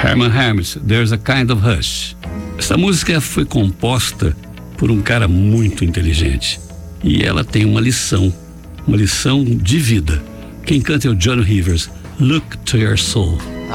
Herman Hermit, There's a Kind of Hush. Essa música foi composta por um cara muito inteligente e ela tem uma lição de vida. Quem canta é o John Rivers, Look to Your Soul.